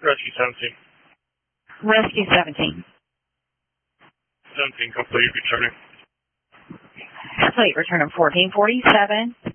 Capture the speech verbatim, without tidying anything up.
Rescue seventeen. Rescue seventeen. seventeen complete, returning. Complete, return of fourteen forty-seven.